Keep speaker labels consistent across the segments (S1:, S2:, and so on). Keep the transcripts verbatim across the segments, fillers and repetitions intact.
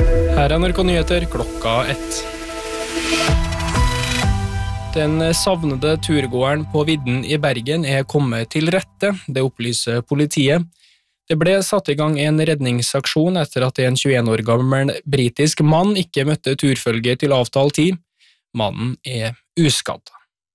S1: Her er N R K Nyheter klokka ett. Den savnede turgåeren på vidden i Bergen er kommet til rette, det opplyser politiet. Det ble satt i gang en redningsaksjon etter at en tjueen år gammel britisk mann ikke møtte turfølge til avtalt tid. Mannen er uskadd.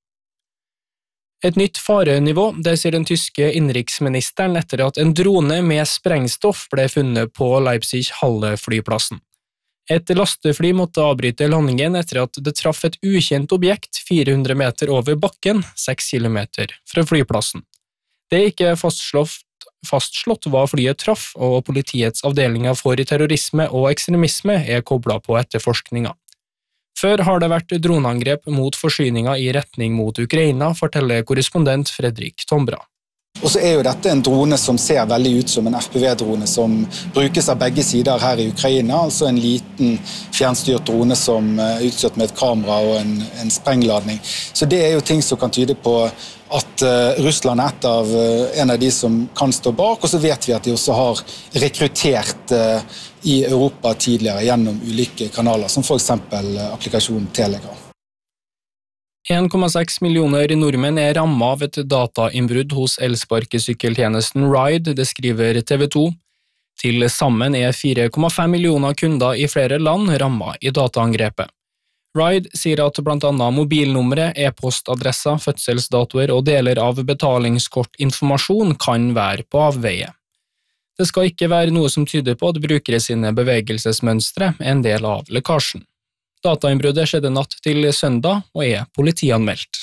S1: Et nytt farenivå, det sier den tyske innenriksministeren etter at en drone med sprengstoff ble funnet på Leipzig-Halle-flyplassen. Et lastefly måtte avbryte landingen etter at det traff et ukjent objekt fire hundre meter over bakken, seks kilometer fra flyplassen. Det er ikke fastslått, fastslått hva flyet traff, og politiets avdelinger for terrorisme og ekstremisme er koblet på etterforskninga. Før har det vært droneangrep mot forsyninger i retning mot Ukraina, forteller korrespondent Fredrik Tombra.
S2: Og så er jo dette en drone som ser veldig ut som en F P V-drone som brukes av begge sider her i Ukraina, altså en liten fjernstyrt drone som er utstyrt med et kamera og en, en sprengladning. Så det er jo ting som kan tyde på at uh, Russland er et av, uh, en av de som kan stå bak, og så vet vi at de også har rekruttert uh, i Europa tidligere gjennom ulike kanaler, som for eksempel uh, applikasjonen Telegram.
S1: en komma seks millioner nordmenn er rammet av et datainnbrudd hos elsparkesykkeltjenesten Ride, det skriver T V to. Til sammen er fire komma fem millioner kunder i flere land rammet i dataangrepet. Ride sier at blant annet mobilnumre, e-postadresser, fødselsdatoer og deler av betalingskortinformasjon kan være på avveie. Det skal ikke være noe som tyder på at brukere sine bevegelsesmønstre er en del av lekkasjen. Datainnbruddet skjedde natt til søndag og er politianmeldt.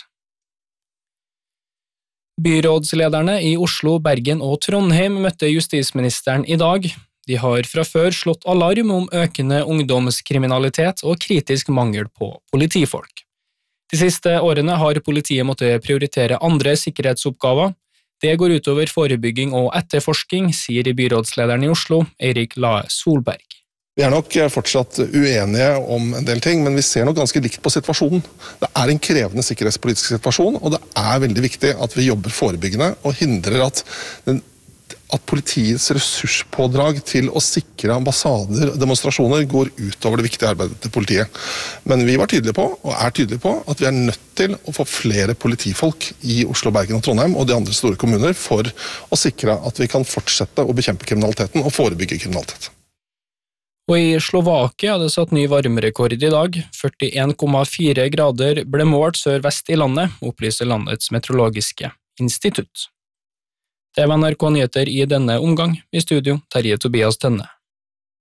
S1: Byrådslederne i Oslo, Bergen og Trondheim møtte justisministeren i dag. De har fra før slått alarm om økende ungdomskriminalitet og kritisk mangel på politifolk. De siste årene har politiet måttet prioritere andre sikkerhetsoppgaver. Det går utover forebygging og etterforsking, sier byrådslederen i Oslo, Eirik Lae Solberg.
S3: Vi er nok fortsatt uenige om en del ting, men vi ser nok ganske likt på situasjonen. Det er en krevende sikkerhetspolitisk situasjon, og det er veldig viktig at vi jobber forebyggende og hindrer at, den, at politiets ressurspådrag til å sikre ambassader og demonstrasjoner går utover det viktige arbeidet til politiet. Men vi var tydelige på, og er tydelige på, at vi er nødt til å få flere politifolk i Oslo, Bergen og Trondheim og de andre store kommuner for å sikre at vi kan fortsette å bekjempe kriminaliteten og forebygge kriminalitet.
S1: Og i Slovakia hadde satt ny varmerekord i dag. førtien komma fire grader ble målt sør-vest i landet, opplyser landets meteorologiske institutt. Det var N R K Nyheter i denne omgang. I studio, Terje Tobias Tønne.